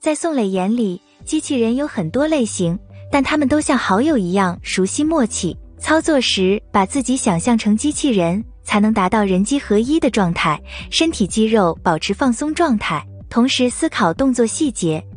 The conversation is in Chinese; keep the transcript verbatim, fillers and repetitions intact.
在宋磊眼里，机器人有很多类型，但他们都像好友一样熟悉默契，操作时把自己想象成机器人，才能达到人机合一的状态，身体肌肉保持放松状态，同时思考动作细节，